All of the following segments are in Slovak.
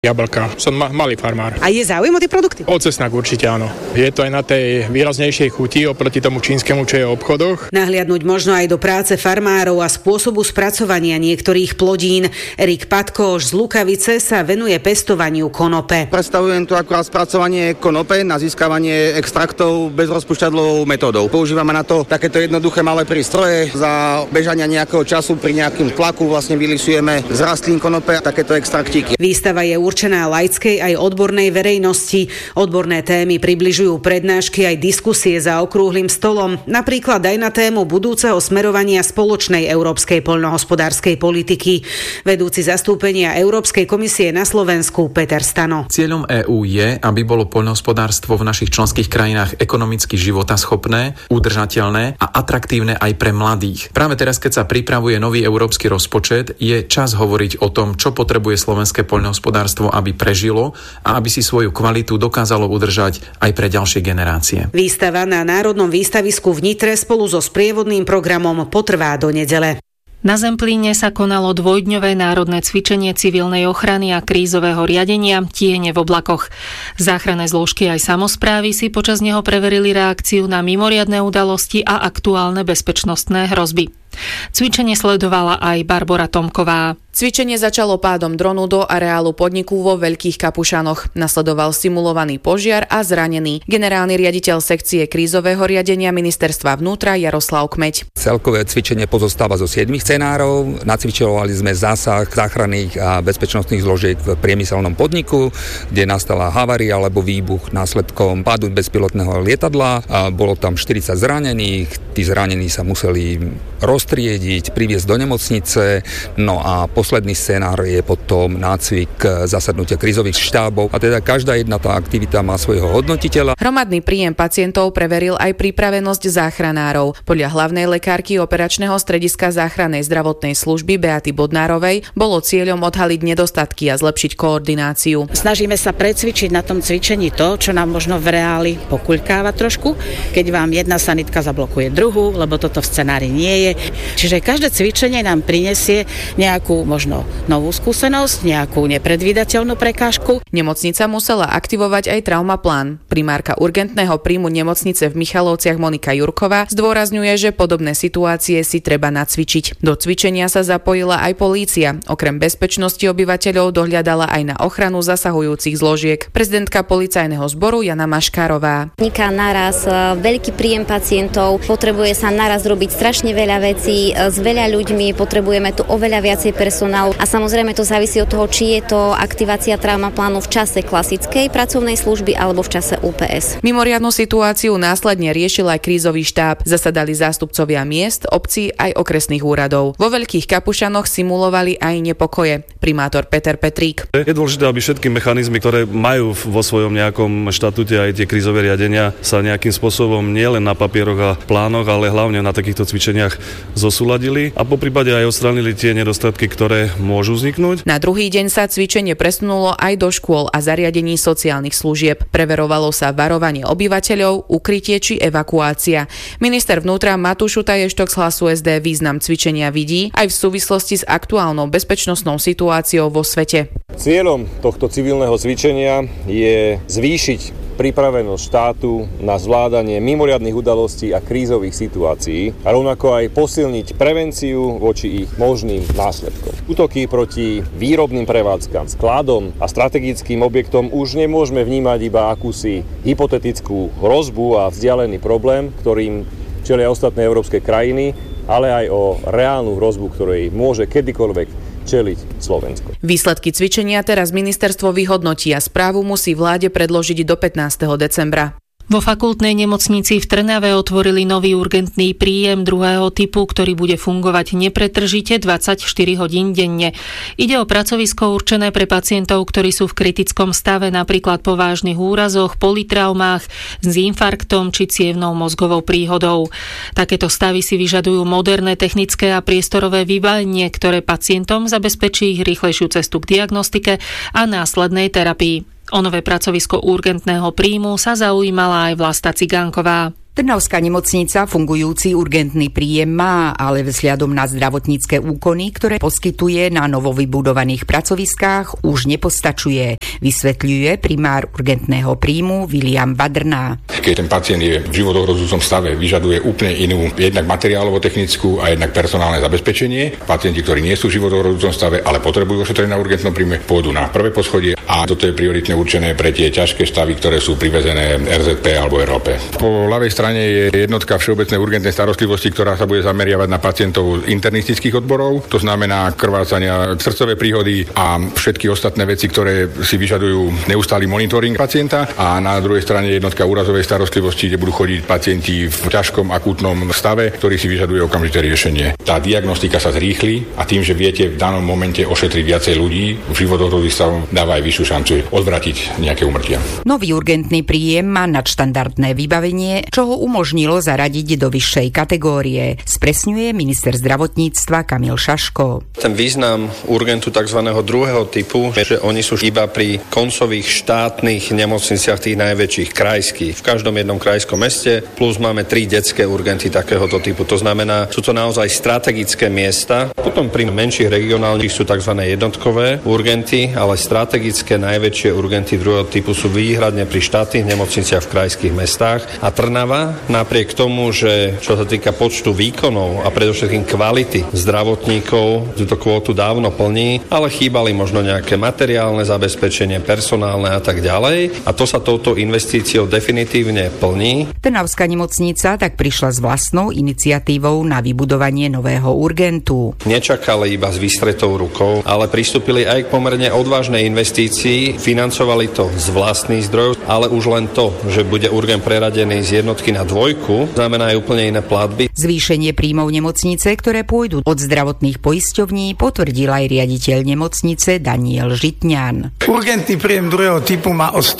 Jablka. Som malý farmár. A je záujem o tie produkty? O cesnak určite áno. Je to aj na tej výraznejšej chuti oproti tomu čínskemu, čo je v obchodoch. Nahliadnúť možno aj do práce farmárov a spôsobu spracovania niektorých plodín. Erik Patkoš z Lukavice sa venuje pestovaniu konope. Predstavujem to akurát spracovanie konope na získavanie extraktov bezrozpúšťadlovou metódou. Používame na to takéto jednoduché malé prístroje. Za bežania nejakého času pri nejakým tlaku vlastne vylisujeme z rastlín konope takéto extraktíky. Výstava je určená laickej aj odbornej verejnosti. Odborné témy približujú prednášky aj diskusie za okrúhlym stolom, napríklad aj na tému budúceho smerovania spoločnej európskej poľnohospodárskej politiky. Vedúci zastúpenia Európskej komisie na Slovensku Peter Stano. Cieľom EÚ je, aby bolo poľnohospodárstvo v našich členských krajinách ekonomicky životaschopné, udržateľné a atraktívne aj pre mladých. Práve teraz, keď sa pripravuje nový európsky rozpočet, je čas hovoriť o tom, čo potrebuje slovenské poľnohospodárstvo, aby prežilo a aby si svoju kvalitu dokázalo udržať aj pre ďalšie generácie. Výstava na Národnom výstavisku v Nitre spolu so sprievodným programom potrvá do nedele. Na Zemplíne sa konalo dvojdňové národné cvičenie civilnej ochrany a krízového riadenia Tiene v oblakoch. Záchranné zložky aj samosprávy si počas neho preverili reakciu na mimoriadne udalosti a aktuálne bezpečnostné hrozby. Cvičenie sledovala aj Barbora Tomková. Cvičenie začalo pádom dronu do areálu podniku vo Veľkých Kapušanoch. Nasledoval simulovaný požiar a zranený. Generálny riaditeľ sekcie krízového riadenia ministerstva vnútra Jaroslav Kmeď. Celkové cvičenie pozostáva zo 7 scenárov. Nacvičovali sme zásah záchranných a bezpečnostných zložiek v priemyselnom podniku, kde nastala havária alebo výbuch následkom pádu bezpilotného lietadla. Bolo tam 40 zranených. Tí zranení sa museli roztriediť, priviesť do nemocnice. No a posledný scenár je potom nácvik zasadnutia krízových štábov. A teda každá jedna tá aktivita má svojho hodnotiteľa. Hromadný príjem pacientov preveril aj pripravenosť záchranárov. Podľa hlavnej lekárky operačného strediska záchrannej zdravotnej služby Beaty Bodnárovej bolo cieľom odhaliť nedostatky a zlepšiť koordináciu. Snažíme sa precvičiť na tom cvičení to, čo nám možno v reáli pokuľkáva trošku, keď vám jedna sanitka zablokuje druhú, lebo toto v scenári nie je. Čiže každé cvičenie nám prinesie nejakú možno novú skúsenosť, nejakú nepredvídateľnú prekážku. Nemocnica musela aktivovať aj traumaplán. Primárka urgentného príjmu nemocnice v Michalovciach Monika Jurková zdôrazňuje, že podobné situácie si treba nacvičiť. Do cvičenia sa zapojila aj polícia. Okrem bezpečnosti obyvateľov dohľadala aj na ochranu zasahujúcich zložiek. Prezidentka policajného zboru Jana Maškárová. Vzniká naraz veľký príjem pacientov, potrebuje sa naraz robiť strašne veľa vecí s veľa ľuďmi, potrebujeme tu oveľa viacej personálu a samozrejme to závisí od toho, či je to aktivácia traumaplánu v čase klasickej pracovnej služby alebo v čase UPS. Mimoriadnu situáciu následne riešil aj krízový štáb. Zasadali zástupcovia miest, obcí aj okresných úradov. Vo Veľkých Kapušanoch simulovali aj nepokoje. Primátor Peter Petrík. Je dôležité, aby všetky mechanizmy, ktoré majú vo svojom nejakom štatúte aj tie krízové riadenia, sa nejakým spôsobom nielen na papieroch a plánoch, ale hlavne na takýchto cvičeniach zosúladili a poprípade aj odstránili tie nedostatky, ktoré môžu vzniknúť. Na druhý deň sa cvičenie presunulo aj do škôl a zariadení sociálnych služieb. Preverovalo sa varovanie obyvateľov, ukrytie či evakuácia. Minister vnútra Matúš Šutaj-Eštok z Hlasu SD význam cvičenia vidí aj v súvislosti s aktuálnou bezpečnostnou situáciou vo svete. Cieľom tohto civilného cvičenia je zvýšiť pripravenosť štátu na zvládanie mimoriadnych udalostí a krízových situácií a rovnako aj posilniť prevenciu voči ich možným následkom. Útoky proti výrobným prevádzkam, skladom a strategickým objektom už nemôžeme vnímať iba akúsi hypotetickú hrozbu a vzdialený problém, ktorým čelia ostatné európske krajiny, ale aj o reálnu hrozbu, ktorej môže kedykoľvek čeliť Slovensko. Výsledky cvičenia teraz ministerstvo vyhodnotí a správu musí vláde predložiť do 15. decembra. Vo fakultnej nemocnici v Trnave otvorili nový urgentný príjem druhého typu, ktorý bude fungovať nepretržite 24 hodín denne. Ide o pracovisko určené pre pacientov, ktorí sú v kritickom stave, napríklad po vážnych úrazoch, politraumách, s infarktom či cievnou mozgovou príhodou. Takéto stavy si vyžadujú moderné technické a priestorové vybavenie, ktoré pacientom zabezpečí ich rýchlejšiu cestu k diagnostike a následnej terapii. O nové pracovisko urgentného príjmu sa zaujímala aj Vlasta Cigánková. Trnavská nemocnica fungujúci urgentný príjem má, ale vzhľadom na zdravotnícke úkony, ktoré poskytuje na novovybudovaných pracoviskách, už nepostačuje, vysvetľuje primár urgentného príjmu Viliam Badrná. Keď ten pacient je v životohrozujúcom stave, vyžaduje úplne inú jednak materiálovo-technickú a jednak personálne zabezpečenie. Pacienti, ktorí nie sú v životohrozujúcom stave, ale potrebujú ošetrenie na urgentnom príjme, pôjdu na prvé poschodie a toto je prioritne určené pre tie ťažké stavy, ktoré sú privezené RZP alebo ROP. Po ľavej strane je jednotka všeobecnej urgentnej starostlivosti, ktorá sa bude zameriavať na pacientov internistických odborov, to znamená krvácania, srdcové príhody a všetky ostatné veci, ktoré si vyžadujú neustály monitoring pacienta, a na druhej strane jednotka úrazovej starostlivosti, kde budú chodiť pacienti v ťažkom akútnom stave, ktorý si vyžaduje okamžité riešenie. Tá diagnostika sa zrýchli a tým, že viete v danom momente ošetriť viacej ľudí, v životohrozujúcich stavoch dáva aj vyššiu šancu odvratiť nejaké úmrtia. Nový urgentný príjem má nadštandardné vybavenie, čo ho umožnilo zaradiť do vyššej kategórie, spresňuje minister zdravotníctva Kamil Šaško. Ten význam urgentu tzv. Druhého typu je, že oni sú iba pri koncových štátnych nemocniciach tých najväčších krajských. V každom jednom krajskom meste, plus máme 3 detské urgenty takéhoto typu. To znamená, sú to naozaj strategické miesta. Potom pri menších regionálnych sú tzv. Jednotkové urgenty, ale strategické najväčšie urgenty druhého typu sú výhradne pri štátnych nemocniciach v krajských mestách. A Trnava, napriek tomu, že čo sa týka počtu výkonov a predovšetkým kvality zdravotníkov, túto kvótu dávno plní, ale chýbali možno nejaké materiálne zabezpečenie, personálne a tak ďalej. A to sa touto investíciou definitívne plní. Trnavská nemocnica tak prišla s vlastnou iniciatívou na vybudovanie nového urgentu. Nečakali iba s vystretou rukou, ale pristúpili aj k pomerne odvážnej investícii, financovali to z vlastných zdrojov, ale už len to, že bude urgent preradený z jednotky na dvojku, znamená aj úplne iné platby. Zvýšenie príjmov nemocnice, ktoré pôjdu od zdravotných poisťovní, potvrdil aj riaditeľ nemocnice Daniel Žitňan. Urgentný príjem druhého typu má o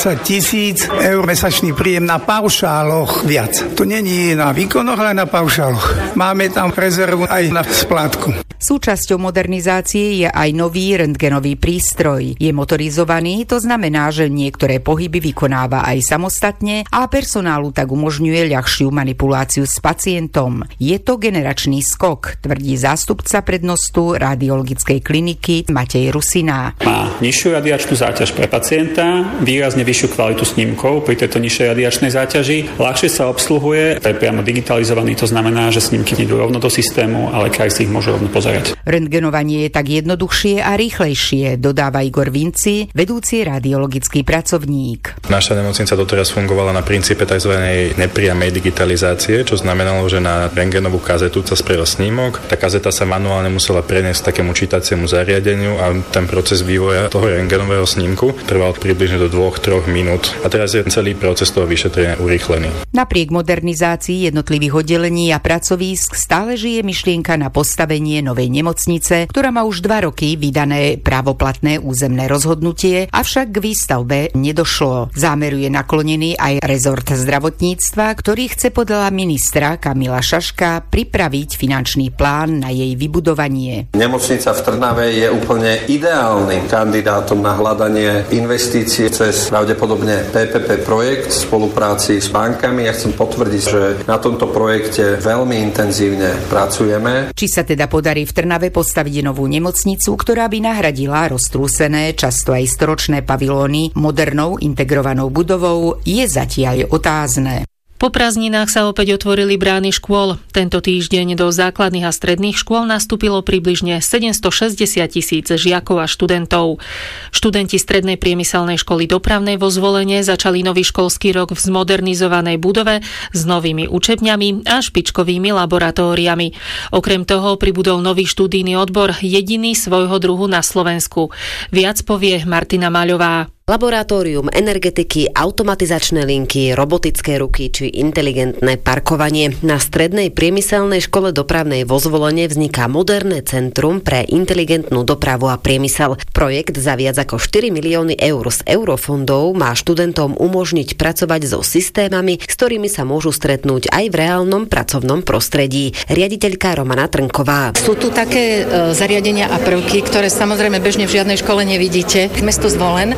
120 000 eur mesačný príjem na paušáloch viac. To není na výkonoch, ale na paušáloch. Máme tam rezervu aj na splátku. Súčasťou modernizácie je aj nový rentgenový prístroj. Je motorizovaný, to znamená, že niektoré pohyby vykonáva aj samostatne a personálu tak umožňuje ľahšiu manipuláciu s pacientom. Je to generačný skok, tvrdí zástupca prednostu radiologickej kliniky Matej Rusina. Má nižšiu radiačnú záťaž pre pacienta, výrazne vyššiu kvalitu snímkov pri tejto nižšej radiačnej záťaži, ľahšie sa obsluhuje, to je priamo digitalizovaný, to znamená, že snímky idú rovno do systému, ale lekár si ich môže rovno pozerať. Rentgenovanie je tak jednoduchšie a rýchlejšie, dodáva Igor Vinci, vedúci radiologický pracovník. Naša nemocnica doteraz fungovala na princípe tzv. Nepriamej digitalizácie, čo znamenalo, že na rentgenovú kazetu sa sprejel snímok, tá kazeta sa manuálne musela preniesť takému čítaciemu zariadeniu a ten proces vývoja toho rentgenového snímku trval približne do 2-3 minút. A teraz je celý proces toho vyšetrenia urýchlený. Napriek modernizácii jednotlivých oddelení a pracovísk stále žije myšlienka na postavenie novej nemocnice, ktorá má už 2 roky vydané právoplatné územné rozhodnutie, avšak k výstavbe nedošlo. Zámeru je naklonený aj rezort zdravotníctva, ktorý chce podľa ministra Kamila Šaška pripraviť finančný plán na jej vybudovanie. Nemocnica v Trnave je úplne ideálnym kandidátom na hľadanie investície cez pravdepodobne PPP projekt v spolupráci s bankami. Ja chcem potvrdiť, že na tomto projekte veľmi intenzívne pracujeme. Či sa teda podarí v Trnave postaviť novú nemocnicu, ktorá by nahradila roztrúsené, často aj storočné pavilóny modernou integrovanou budovou, je zatiaľ otázne. Po prázdninách sa opäť otvorili brány škôl. Tento týždeň do základných a stredných škôl nastúpilo približne 760 000 žiakov a študentov. Študenti Strednej priemyselnej školy dopravnej vo Zvolene začali nový školský rok v zmodernizovanej budove s novými učebňami a špičkovými laboratóriami. Okrem toho pribudol nový študijný odbor, jediný svojho druhu na Slovensku. Viac povie Martina Maľová. Laboratórium energetiky, automatizačné linky, robotické ruky či inteligentné parkovanie. Na Strednej priemyselnej škole dopravnej vo Zvolene vzniká moderné centrum pre inteligentnú dopravu a priemysel. Projekt za viac ako 4 milióny eur z eurofondov má študentom umožniť pracovať so systémami, s ktorými sa môžu stretnúť aj v reálnom pracovnom prostredí. Riaditeľka Romana Trnková. Sú tu také zariadenia a prvky, ktoré samozrejme bežne v žiadnej škole nevidíte. Mesto Zvolen sa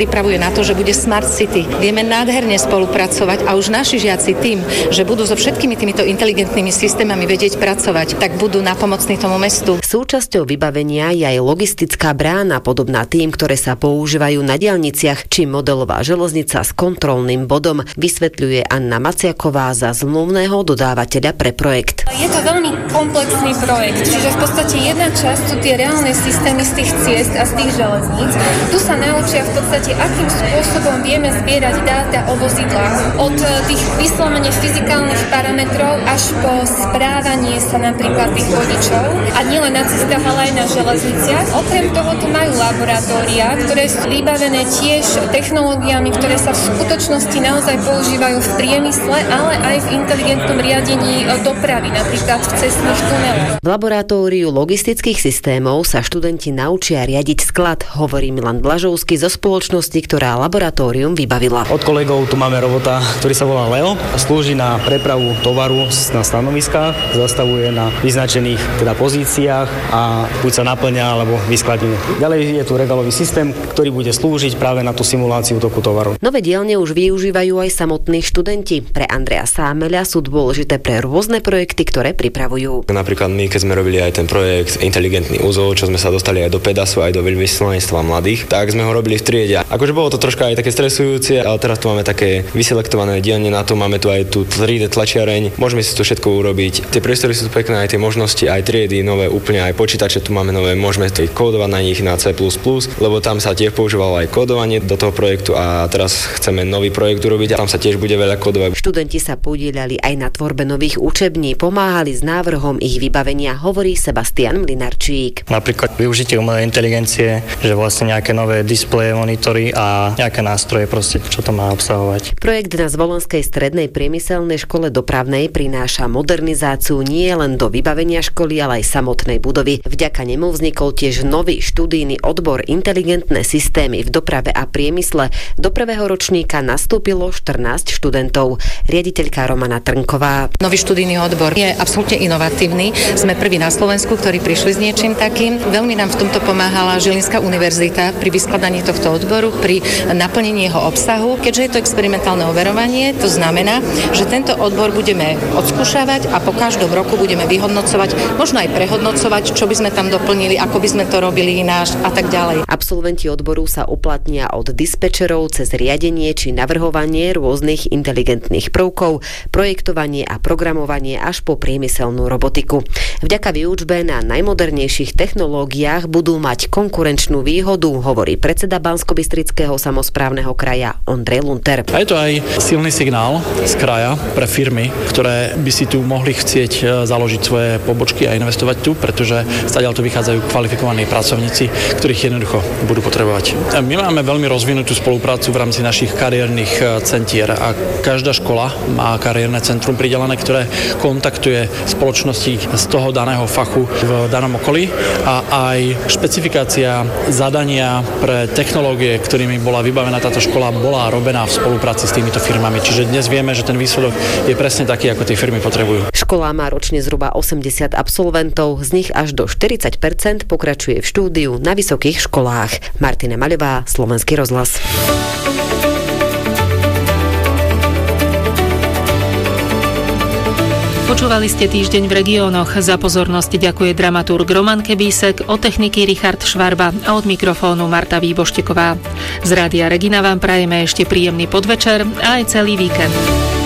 pripravuje na to, že bude Smart City. Vieme nádherne spolupracovať a už naši žiaci tým, že budú so všetkými týmito inteligentnými systémami vedieť pracovať, tak budú napomocní tomu mestu. Súčasťou vybavenia je aj logistická brána, podobná tým, ktoré sa používajú na diaľniciach, či modelová železnica s kontrolným bodom, vysvetľuje Anna Maciaková za zmluvného dodávateľa pre projekt. Je to veľmi komplexný projekt, čiže v podstate jedna časť sú tie reálne systémy z tých ciest a z tých železníc. Tu sa naučia v podstate, akým spôsobom vieme zbierať dáta o vozidlách. Od tých vyslovene fyzikálnych parametrov až po správanie sa napríklad tých vodičov. A nielen na cestách, ale aj na železniciach. Okrem toho tu majú laboratória, ktoré sú vybavené tiež technológiami, ktoré sa v skutočnosti naozaj používajú v priemysle, ale aj v inteligentnom riadení dopravy, napríklad v cestných tuneloch. V laboratóriu logistických systémov sa študenti naučia riadiť sklad, hovorí Milan Blažovský zo spoločnosti, ktorá laboratórium vybavila. Od kolegov tu máme robota, ktorý sa volá Leo. Slúži na prepravu tovaru na stanoviskách, zastavuje na vyznačených pozíciách a buď sa naplňa alebo vyskladňuje. Ďalej je tu regálový systém, ktorý bude slúžiť práve na tú simuláciu toku tovaru. Nové dielne už využívajú aj samotní študenti. Pre Andreja Sámeľa sú dôležité pre rôzne projekty, ktoré pripravujú. Napríklad my, keď sme robili aj ten projekt Inteligentný úzol, čo sme sa dostali aj do Pedasu, aj do veľvyslanectva mladých, tak sme ho robili v triede. Akože bolo to troška aj také stresujúce, ale teraz tu máme také vyselektované dielne na to, máme tu aj tú 3D tlačiareň, môžeme si to všetko urobiť. Tie priestory sú pekné, aj tie možnosti, aj triedy nové, úplne aj počítače tu máme nové, môžeme kódovať na nich na C++, lebo tam sa tiež používalo aj kódovanie do toho projektu a teraz chceme nový projekt urobiť a tam sa tiež bude veľa kódovať. Študenti sa podieľali aj na tvorbe nových učební, pomáhali s návrhom ich vybavenia, hovorí Sebastian Mlinarčík. Napríklad využitie umelej inteligencie, že vlastne nejaké nové displeje, monitory a nejaké nástroje proste, čo to má obsahovať. Projekt na Zvolenskej strednej priemyselnej škole dopravnej prináša modernizáciu nie len do vybavenia školy, ale aj samotnej budovy. Vďaka nemu vznikol tiež nový študijný odbor inteligentné systémy v doprave a priemysle. Do prvého ročníka nastúpilo 14 študentov. Riaditeľka Romana Trnková. Nový študijný odbor je absolútne inovatívny. Sme prví na Slovensku, ktorí prišli s niečím takým. Veľmi nám v tomto pomáhala Žilinská univerzita pri vyskladaní tohto odboru, pri naplnení jeho obsahu. Keďže je to experimentálne overovanie, to znamená, že tento odbor budeme odskúšavať a po každom roku budeme vyhodnocovať, možno aj prehodnocovať, čo by sme tam doplnili, ako by sme to robili ináč a tak ďalej. Absolventi odboru sa uplatnia od dispečerov cez riadenie či navrhovanie rôznych inteligentných prvkov, projektovanie a programovanie až po priemyselnú robotiku. Vďaka výučbe na najmodernejších technológiách budú mať konkurenčnú výhodu, hovorí predseda Banskobystrického samosprávneho kraja Ondrej Lunter. A je to aj silný signál z kraja pre firmy, ktoré by si tu mohli chcieť založiť svoje pobočky a investovať tu, pretože stadiaľ tu vychádzajú kvalifikovaní pracovníci, ktorých jednoducho budú potrebovať. My máme veľmi rozvinutú spoluprácu v rámci našich kariérnych centier a každá škola má kariérne centrum pridelené, ktoré kontaktuje spoločnosti z toho daného fachu v danom okolí a aj špecifikácia zadania pre technológie, ktorými bola vybavená táto škola, bola robená v spolupráci s týmito firmami. Čiže dnes vieme, že ten výsledok je presne taký, ako tie firmy potrebujú. Škola má ročne zhruba 80 absolventov, z nich až do 40% pokračuje v štúdiu na vysokých školách. Martina Maľová, Slovenský rozhlas. Počúvali ste Týždeň v regiónoch. Za pozornosť ďakuje dramaturg Roman Kebísek, od techniky Richard Švarba a od mikrofónu Marta Výbošteková. Z Rádia Regina vám prajeme ešte príjemný podvečer a aj celý víkend.